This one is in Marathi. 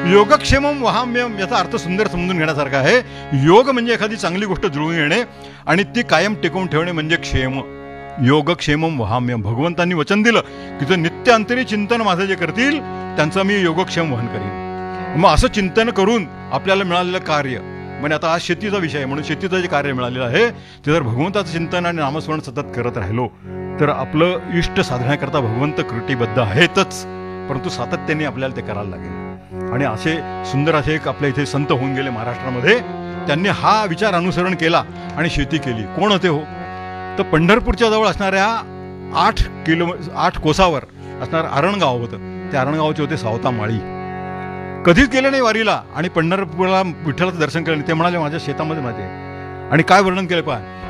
योगक्षेमम वहाम्यम याचा अर्थ सुंदर समजून घेण्यासारखा आहे. योग म्हणजे एखादी चांगली गोष्ट जुळवून येणे आणि ती कायम टिकवून ठेवणे म्हणजे क्षेम. योगक्षेमम वहाम्यम. भगवंतांनी वचन दिलं की जे नित्य अंतरी चिंतन माझं जे करतील त्यांचं मी योगक्षेम वहन करीन. मग असं चिंतन करून आपल्याला मिळालेलं कार्य म्हणजे आता आज शेतीचा विषय आहे म्हणून शेतीचं जे कार्य मिळालेलं आहे ते जर भगवंताचं चिंतन आणि नामस्मरण सतत करत राहिलो तर आपलं इष्ट साधण्याकरता भगवंत कृतीबद्ध आहेतच, परंतु सातत्याने आपल्याला ते करायला लागेल. आणि असे सुंदर असे एक आपल्या इथे संत होऊन गेले महाराष्ट्रामध्ये, त्यांनी हा विचार अनुसरण केला आणि शेती केली. कोण होते हो? तर पंढरपूरच्या जवळ असणाऱ्या 8 कोसावर असणारं आरणगाव होतं. त्या आरणगावचे होते सावता माळी. कधीच गेले नाही वारीला आणि पंढरपूरला विठ्ठलाचं दर्शन केलं नाही. ते म्हणाले माझ्या शेतामध्ये माझे. आणि काय वर्णन केलं पहा,